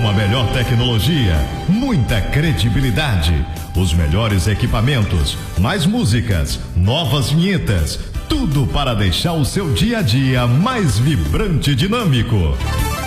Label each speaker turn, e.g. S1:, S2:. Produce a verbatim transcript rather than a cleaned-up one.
S1: a melhor tecnologia, muita credibilidade, os melhores equipamentos, mais músicas, novas vinhetas, tudo para deixar o seu dia a dia mais vibrante e dinâmico.